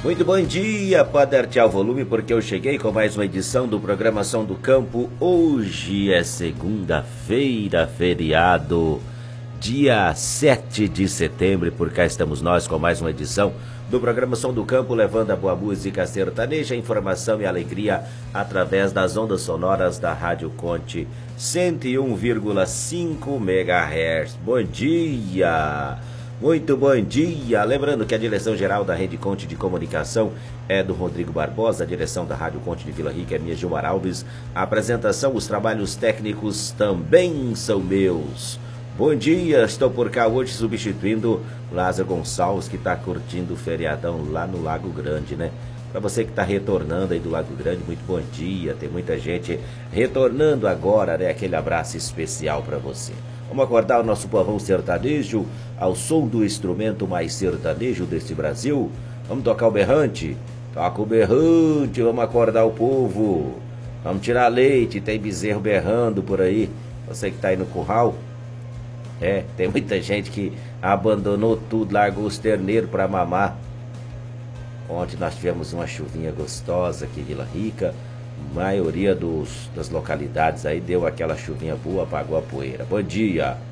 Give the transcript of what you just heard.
Muito bom dia, pode artear o volume porque eu cheguei com mais uma edição do Programação do Campo. Hoje é segunda-feira, feriado, dia 7 de setembro, e por cá estamos nós com mais uma edição do Programação do Campo, levando a boa música sertaneja, informação e alegria através das ondas sonoras da Rádio Conte 101,5 MHz. Bom dia! Muito bom dia! Lembrando que a direção-geral da Rede Conte de Comunicação é do Rodrigo Barbosa, a direção da Rádio Conte de Vila Rica é minha, Gilmar Alves, a apresentação, os trabalhos técnicos também são meus. Bom dia, estou por cá hoje substituindo Lázaro Gonçalves, que está curtindo o feriadão lá no Lago Grande, né? Para você que está retornando aí do Lago Grande, muito bom dia, tem muita gente retornando agora, né? Aquele abraço especial para você. Vamos acordar o nosso povão sertanejo ao som do instrumento mais sertanejo deste Brasil. Vamos tocar o berrante? Toca o berrante, vamos acordar o povo. Vamos tirar leite, tem bezerro berrando por aí. Você que está aí no curral. Tem muita gente que abandonou tudo, largou os terneiros para mamar. Ontem nós tivemos uma chuvinha gostosa aqui em Vila Rica. A maioria das localidades aí deu aquela chuvinha boa, apagou a poeira. Bom dia!